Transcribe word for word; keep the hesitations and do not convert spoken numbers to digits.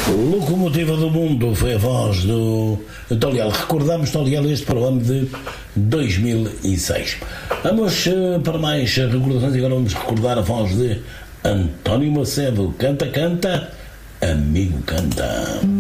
Locomotiva do Mundo foi a voz do Toliel. Recordamos, Toliel, este para o ano de dois mil e seis. Vamos uh, para mais recordações. Agora vamos recordar a voz de António Macedo. Canta, canta, amigo, canta.